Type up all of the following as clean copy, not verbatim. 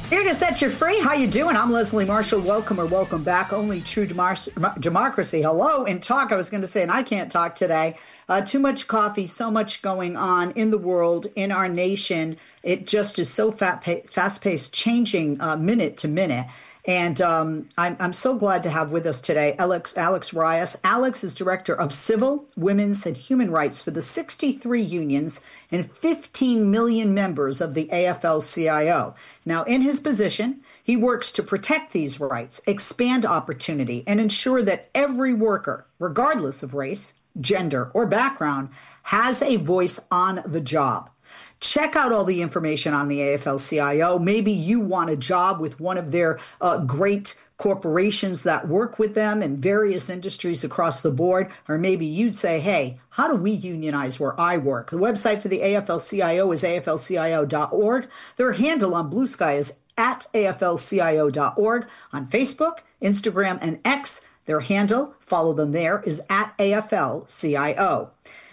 Here to set you free. How you doing? I'm Leslie Marshall. Welcome back. Only true democracy. Hello and talk. I was going to say, and I can't talk today. Too much coffee, so much going on in the world, in our nation. It just is so fast-paced, changing minute to minute. And I'm so glad to have with us today Alex Reyes. Alex is Director of Civil, Women's, and Human Rights for the 63 unions and 15 million members of the AFL-CIO. Now, in his position, he works to protect these rights, expand opportunity, and ensure that every worker, regardless of race, gender, or background, has a voice on the job. Check out all the information on the AFL-CIO. Maybe you want a job with one of their great corporations that work with them in various industries across the board. Or maybe you'd say, hey, how do we unionize where I work? The website for the AFL-CIO is aflcio.org. Their handle on Blue Sky is at aflcio.org. On Facebook, Instagram, and X, their handle, follow them there, is at AFL-CIO.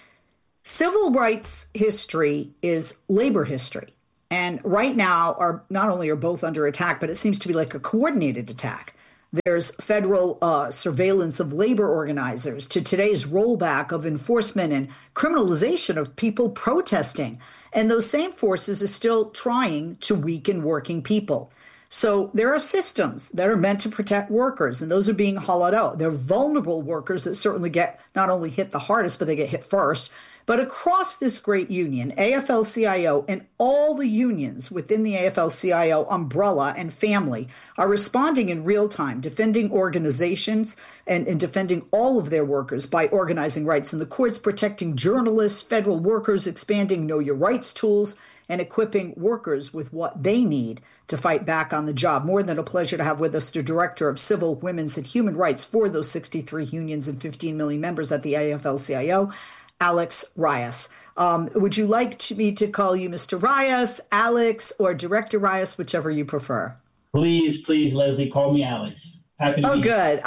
Civil rights history is labor history. And right now, not only are both under attack, but it seems to be like a coordinated attack. There's federal surveillance of labor organizers to today's rollback of enforcement and criminalization of people protesting. And those same forces are still trying to weaken working people. So there are systems that are meant to protect workers, and those are being hollowed out. They're vulnerable workers that certainly get not only hit the hardest, but they get hit first. But across this great union, AFL-CIO and all the unions within the AFL-CIO umbrella and family are responding in real time, defending organizations and defending all of their workers by organizing rights in the courts, protecting journalists, federal workers, expanding Know Your Rights tools, and equipping workers with what they need to fight back on the job. More than a pleasure to have with us the Director of Civil, Women's, and Human Rights for those 63 unions and 15 million members at the AFL-CIO, Alex Reyes. Would you like me to call you Mr. Reyes, Alex, or Director Reyes, whichever you prefer? Please, Leslie, call me Alex. Happy to be good.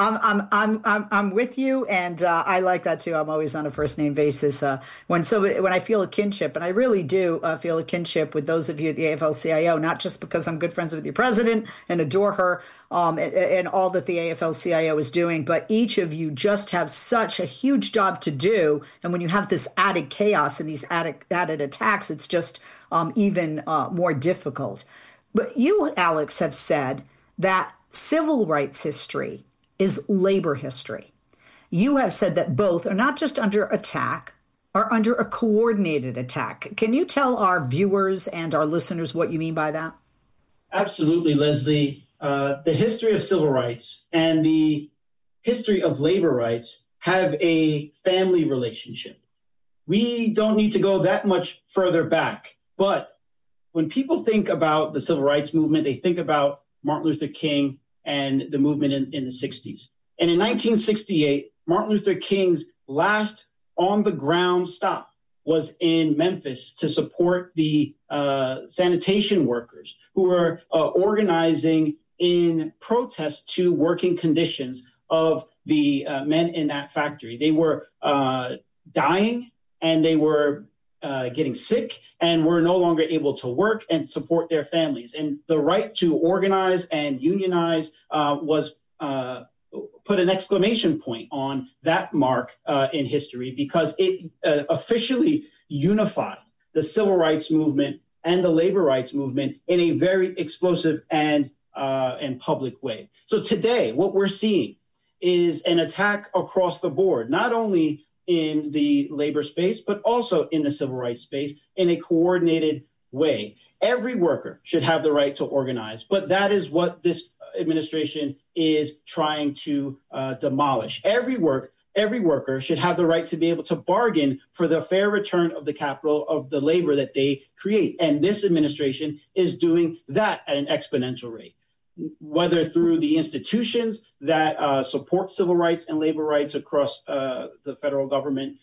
I'm with you, and I like that too. I'm always on a first name basis when I feel a kinship, and I really do feel a kinship with those of you at the AFL-CIO. Not just because I'm good friends with your president and adore her and all that the AFL-CIO is doing, but each of you just have such a huge job to do. And when you have this added chaos and these added attacks, it's just even more difficult. But you, Alex, have said that civil rights history is labor history. You have said that both are not just under attack, are under a coordinated attack. Can you tell our viewers and our listeners what you mean by that? Absolutely, Leslie. The history of civil rights and the history of labor rights have a family relationship. We don't need to go that much further back, but when people think about the civil rights movement, they think about Martin Luther King and the movement in the 60s. And in 1968, Martin Luther King's last on-the-ground stop was in Memphis to support the sanitation workers who were organizing in protest to working conditions of the men in that factory. They were dying, and they were getting sick, and were no longer able to work and support their families. And the right to organize and unionize was put an exclamation point on that mark in history, because it officially unified the civil rights movement and the labor rights movement in a very explosive and public way. So today, what we're seeing is an attack across the board, not only in the labor space, but also in the civil rights space in a coordinated way. Every worker should have the right to organize, but that is what this administration is trying to demolish. Every worker should have the right to be able to bargain for the fair return of the capital of the labor that they create. And this administration is doing that at an exponential rate, whether through the institutions that support civil rights and labor rights across the federal government,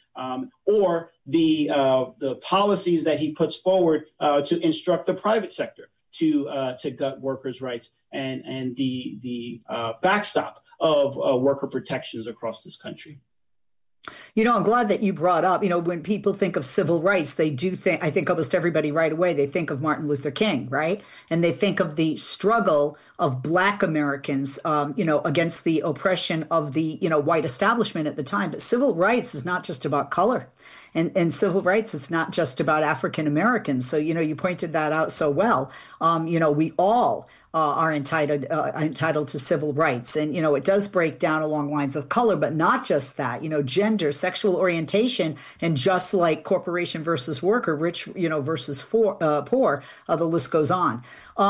or the policies that he puts forward to instruct the private sector to gut workers' rights and the backstop of worker protections across this country. I'm glad that you brought up, when people think of civil rights, they do think, I think almost everybody right away, they think of Martin Luther King, right? And they think of the struggle of Black Americans, against the oppression of the, white establishment at the time. But civil rights is not just about color. And civil rights, it's not just about African Americans. So, you pointed that out so well. We all are entitled to civil rights. And, it does break down along lines of color, but not just that, gender, sexual orientation, and just like corporation versus worker, rich, versus poor, the list goes on.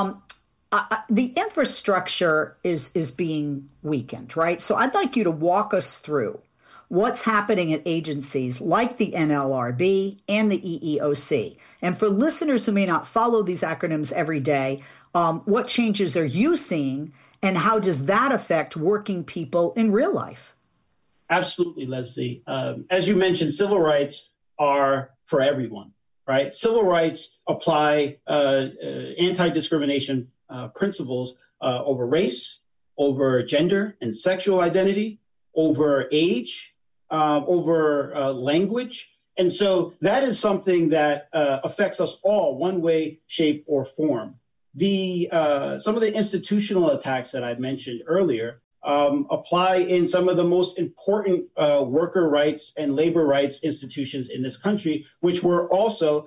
The infrastructure is being weakened, right? So I'd like you to walk us through what's happening at agencies like the NLRB and the EEOC. And for listeners who may not follow these acronyms every day, what changes are you seeing, and how does that affect working people in real life? Absolutely, Leslie. As you mentioned, civil rights are for everyone, right? Civil rights apply anti-discrimination principles over race, over gender and sexual identity, over age, over language. And so that is something that affects us all one way, shape, or form. Some of the institutional attacks that I mentioned earlier apply in some of the most important worker rights and labor rights institutions in this country, which were also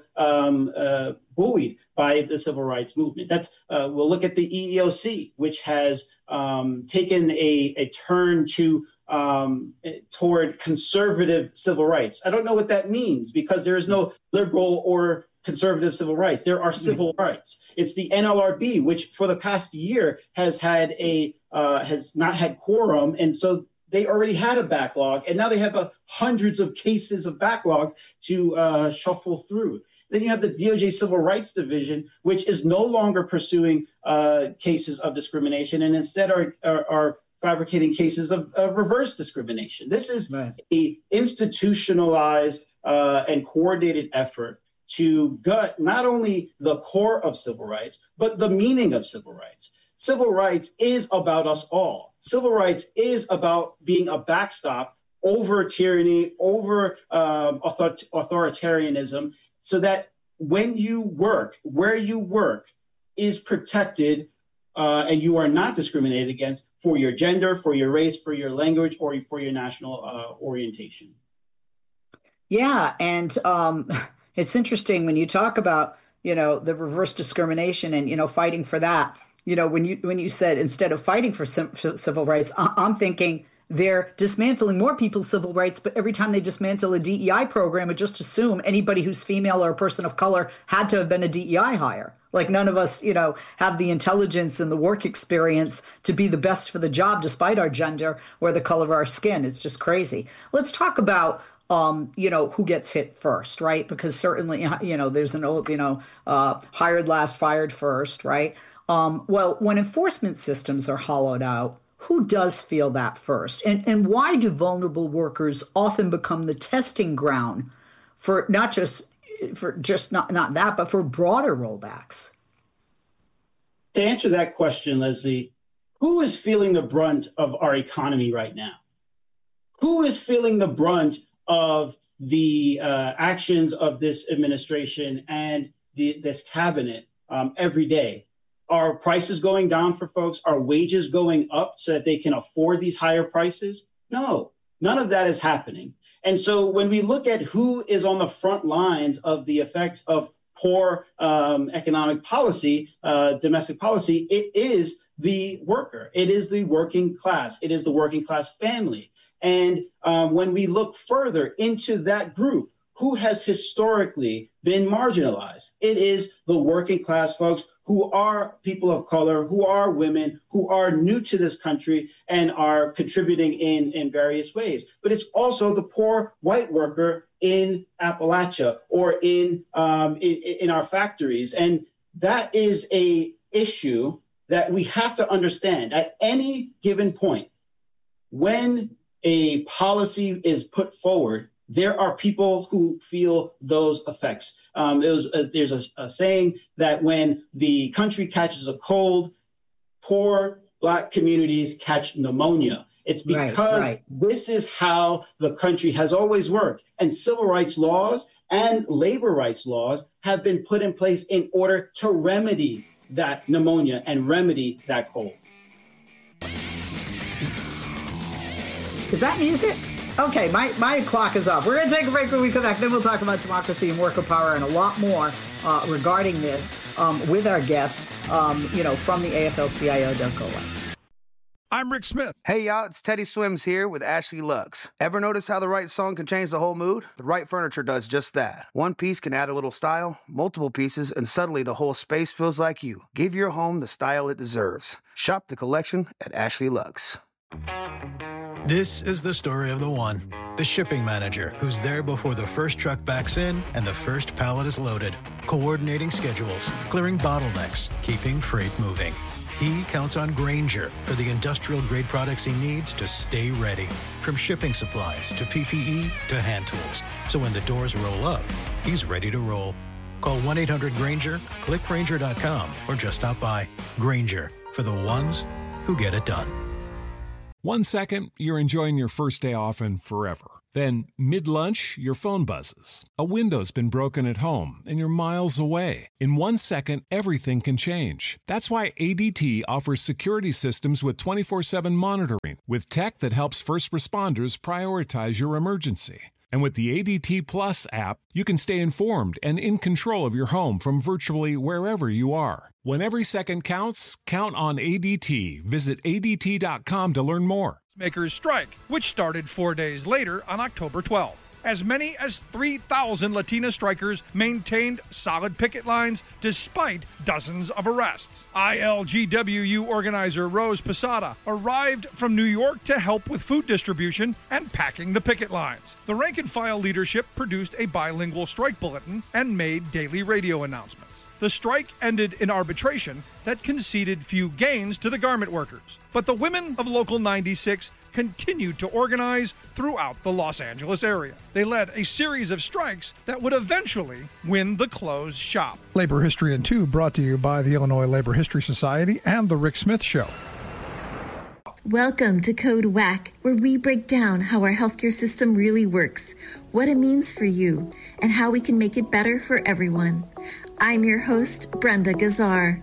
buoyed by the civil rights movement. We'll look at the EEOC, which has taken a turn toward conservative civil rights. I don't know what that means, because there is no liberal or conservative civil rights. There are civil rights. It's the NLRB, which for the past year has not had quorum, and so they already had a backlog, and now they have hundreds of cases of backlog to shuffle through. Then you have the DOJ Civil Rights Division, which is no longer pursuing cases of discrimination, and instead are fabricating cases of reverse discrimination. This is an institutionalized and coordinated effort to gut not only the core of civil rights, but the meaning of civil rights. Civil rights is about us all. Civil rights is about being a backstop over tyranny, over authoritarianism, so that when you work, where you work is protected and you are not discriminated against for your gender, for your race, for your language, or for your national orientation. Yeah, and it's interesting when you talk about, the reverse discrimination and, fighting for that. When you said instead of fighting for civil rights, I'm thinking they're dismantling more people's civil rights, but every time they dismantle a DEI program, it just assume anybody who's female or a person of color had to have been a DEI hire. Like none of us, have the intelligence and the work experience to be the best for the job, despite our gender or the color of our skin. It's just crazy. Let's talk about who gets hit first, right? Because certainly, there's an old, hired last, fired first, right? Well, when enforcement systems are hollowed out, who does feel that first? And why do vulnerable workers often become the testing ground for not that, but for broader rollbacks? To answer that question, Leslie, who is feeling the brunt of our economy right now? Who is feeling the brunt of the actions of this administration and this cabinet every day? Are prices going down for folks? Are wages going up so that they can afford these higher prices? No, none of that is happening. And so when we look at who is on the front lines of the effects of poor economic policy, domestic policy, it is the worker. It is the working class. It is the working class family. And when we look further into that group, who has historically been marginalized? It is the working class folks who are people of color, who are women, who are new to this country and are contributing in various ways. But it's also the poor white worker in Appalachia or in our factories. And that is a issue that we have to understand at any given point. When a policy is put forward, there are people who feel those effects. There's a saying that when the country catches a cold, poor Black communities catch pneumonia. It's because this is how the country has always worked. And civil rights laws and labor rights laws have been put in place in order to remedy that pneumonia and remedy that cold. Is that music? Okay, my clock is off. We're going to take a break. When we come back, then we'll talk about democracy and worker power and a lot more regarding this with our guest, from the AFL-CIO. Don't go away. I'm Rick Smith. Hey, y'all, it's Teddy Swims here with Ashley Lux. Ever notice how the right song can change the whole mood? The right furniture does just that. One piece can add a little style, multiple pieces, and suddenly the whole space feels like you. Give your home the style it deserves. Shop the collection at Ashley Lux. This is the story of the one. The shipping manager who's there before the first truck backs in and the first pallet is loaded. Coordinating schedules, clearing bottlenecks, keeping freight moving. He counts on Grainger for the industrial-grade products he needs to stay ready. From shipping supplies to PPE to hand tools. So when the doors roll up, he's ready to roll. Call 1-800-GRAINGER, click Grainger.com, or just stop by. Grainger, for the ones who get it done. 1 second, you're enjoying your first day off and forever. Then, mid-lunch, your phone buzzes. A window's been broken at home, and you're miles away. In 1 second, everything can change. That's why ADT offers security systems with 24/7 monitoring, with tech that helps first responders prioritize your emergency. And with the ADT Plus app, you can stay informed and in control of your home from virtually wherever you are. When every second counts, count on ADT. Visit ADT.com to learn more. Makers strike, which started 4 days later on October 12th. As many as 3,000 Latina strikers maintained solid picket lines despite dozens of arrests. ILGWU organizer Rose Posada arrived from New York to help with food distribution and packing the picket lines. The rank-and-file leadership produced a bilingual strike bulletin and made daily radio announcements. The strike ended in arbitration that conceded few gains to the garment workers. But the women of Local 96 continued to organize throughout the Los Angeles area. They led a series of strikes that would eventually win the closed shop. Labor History in 2 brought to you by the Illinois Labor History Society and The Rick Smith Show. Welcome to Code WAC, where we break down how our healthcare system really works, what it means for you, and how we can make it better for everyone. I'm your host, Brenda Gazzar.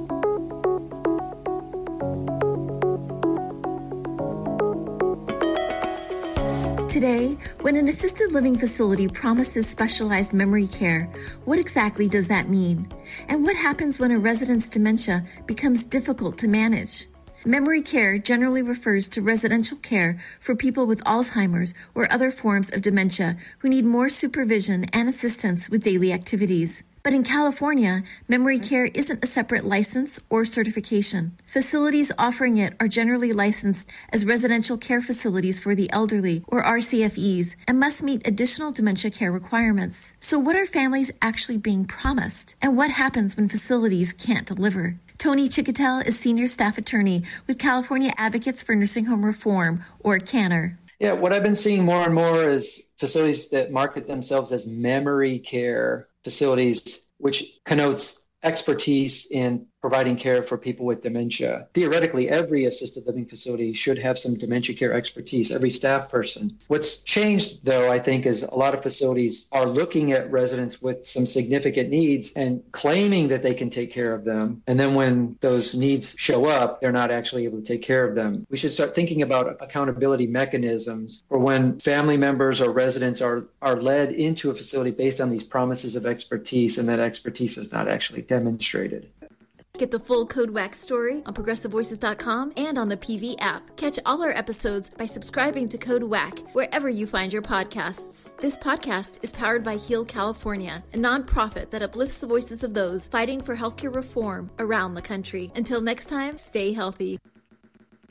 Today, when an assisted living facility promises specialized memory care, what exactly does that mean? And what happens when a resident's dementia becomes difficult to manage? Memory care generally refers to residential care for people with Alzheimer's or other forms of dementia who need more supervision and assistance with daily activities. But in California, memory care isn't a separate license or certification. Facilities offering it are generally licensed as residential care facilities for the elderly, or RCFEs, and must meet additional dementia care requirements. So what are families actually being promised? And what happens when facilities can't deliver? Tony Chicotel is Senior Staff Attorney with California Advocates for Nursing Home Reform, or CANNER. Yeah, what I've been seeing more and more is facilities that market themselves as memory care facilities, which connotes expertise in providing care for people with dementia. Theoretically, every assisted living facility should have some dementia care expertise, every staff person. What's changed, though, I think, is a lot of facilities are looking at residents with some significant needs and claiming that they can take care of them. And then when those needs show up, they're not actually able to take care of them. We should start thinking about accountability mechanisms for when family members or residents are led into a facility based on these promises of expertise, and that expertise is not actually demonstrated. Get the full Code WAC story on ProgressiveVoices.com and on the PV app. Catch all our episodes by subscribing to Code WAC wherever you find your podcasts. This podcast is powered by Heal California, a nonprofit that uplifts the voices of those fighting for healthcare reform around the country. Until next time, stay healthy.